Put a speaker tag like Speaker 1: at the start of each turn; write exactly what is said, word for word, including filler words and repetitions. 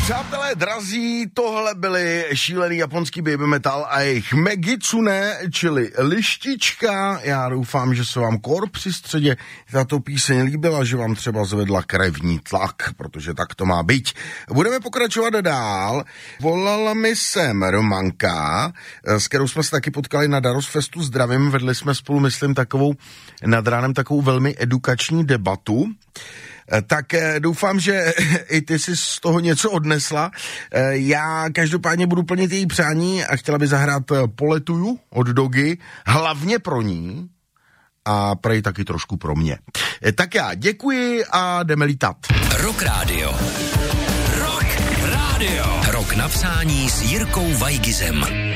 Speaker 1: Přátelé drazí, tohle byly šílený japonský baby metal a jejich Megitsune, čili lištička. Já doufám, že se vám kor při středě tato píseň líbila, že vám třeba zvedla krevní tlak, protože tak to má být. Budeme pokračovat dál. Volala mi sem Romanka, s kterou jsme se taky potkali na Darosfestu. Zdravím, vedli jsme spolu, myslím, takovou nad ránem takovou velmi edukační debatu. Tak doufám, že i ty jsi z toho něco odnesla. Já každopádně budu plnit její přání a chtěla by zahrát Poletuju od Dogy, hlavně pro ní a prej taky trošku pro mě. Tak já děkuji a jdeme lítat.
Speaker 2: Rock Radio. Rock Radio. Rock napsání s Jirkou Vajgizem.